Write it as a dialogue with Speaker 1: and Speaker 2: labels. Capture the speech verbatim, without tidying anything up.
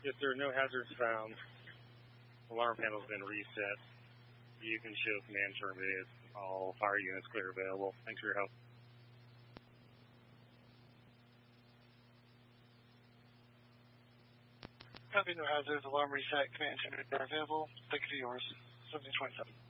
Speaker 1: If there are no hazards found, alarm panel's been reset. You can show command terminated. All fire units clear available. Thanks for your help.
Speaker 2: Copy, no hazards. Alarm reset. Command terminated available. Thank you for yours. seventeen twenty-seven.